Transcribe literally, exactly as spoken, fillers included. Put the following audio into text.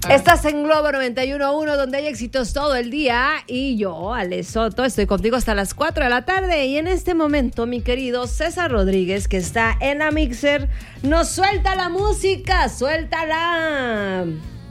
Estás en Globo noventa y uno punto uno, donde hay éxitos todo el día. Y yo, Ale Soto, estoy contigo hasta las cuatro de la tarde. Y en este momento, mi querido César Rodríguez, que está en la mixer, nos suelta la música. ¡Suéltala!